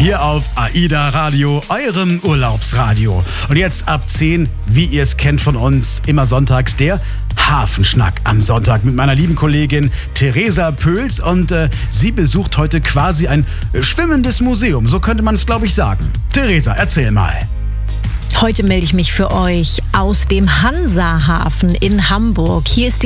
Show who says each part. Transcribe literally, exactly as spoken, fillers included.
Speaker 1: hier auf AIDA Radio, eurem Urlaubsradio. Und jetzt ab zehn, wie ihr es kennt von uns, immer sonntags der Hafenschnack am Sonntag mit meiner lieben Kollegin Theresa Pöls. Und äh, sie besucht heute quasi ein schwimmendes Museum, so könnte man es, glaube ich, sagen. Theresa, erzähl mal.
Speaker 2: Heute melde ich mich für euch aus dem Hansa-Hafen in Hamburg. Hier ist